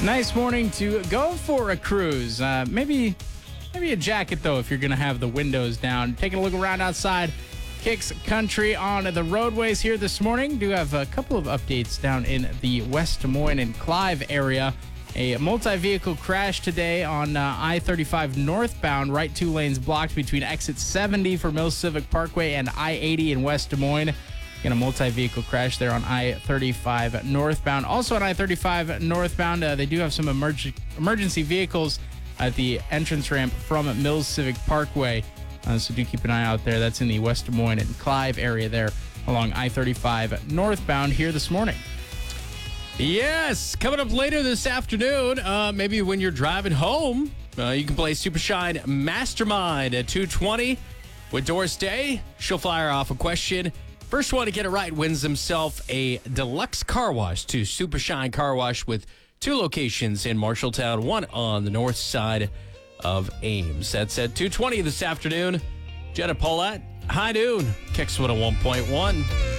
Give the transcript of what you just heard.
Nice morning to go for a cruise. Maybe a jacket, though, if you're going to have the windows down. Taking a look around outside Kicks Country on the roadways here this morning. Do have a couple of updates down in the West Des Moines and Clive area. A multi-vehicle crash today on I-35 northbound. Right two lanes blocked between exit 70 for Mills Civic Parkway and I-80 in West Des Moines. Again, a multi-vehicle crash there on I-35 northbound. Also on I-35 northbound, they do have some emergency vehicles at the entrance ramp from Mills Civic Parkway. So do keep an eye out there. That's in the West Des Moines and Clive area there along I-35 northbound here this morning. Yes, coming up later this afternoon, maybe when you're driving home, you can play Super Shine Mastermind at 2:20 with Doris Day. She'll fire off a question. First one to get it right wins himself a deluxe car wash to Super Shine Car Wash with 2 locations in Marshalltown, one on the north side of Ames. That's at 2:20 this afternoon. Jenna Paulette, High Noon, Kicks 101.1.